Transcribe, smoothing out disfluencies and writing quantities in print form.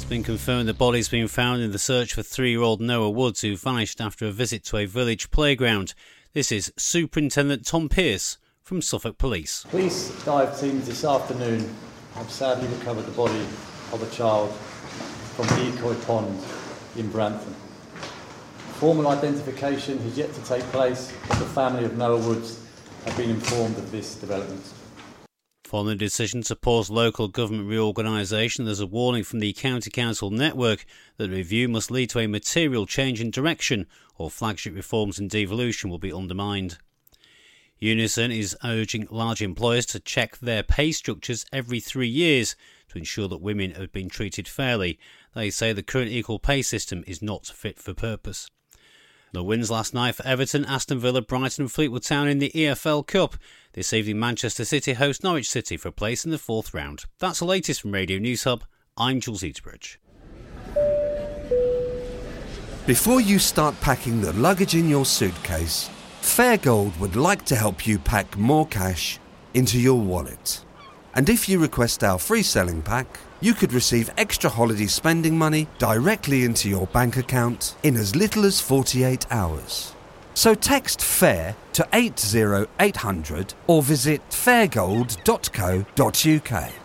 It's been confirmed the body's been found in the search for 3-year-old Noah Woods, who vanished after a visit to a village playground. This is Superintendent Tom Pearce from Suffolk Police. Police dive teams this afternoon have sadly recovered the body of a child from Decoy Pond in Brantham. Formal identification has yet to take place, but the family of Noah Woods have been informed of this development. Following the decision to pause local government reorganisation, there's a warning from the County Council network that the review must lead to a material change in direction, or flagship reforms and devolution will be undermined. Unison is urging large employers to check their pay structures every 3 years to ensure that women have been treated fairly. They say the current equal pay system is not fit for purpose. The wins last night for Everton, Aston Villa, Brighton and Fleetwood Town in the EFL Cup. This evening Manchester City host Norwich City for a place in the 4th round. That's the latest from Radio News Hub. I'm Jules Eaterbridge. Before you start packing the luggage in your suitcase, Fairgold would like to help you pack more cash into your wallet. And if you request our free selling pack, you could receive extra holiday spending money directly into your bank account in as little as 48 hours. So text FAIR to 80800 or visit fairgold.co.uk.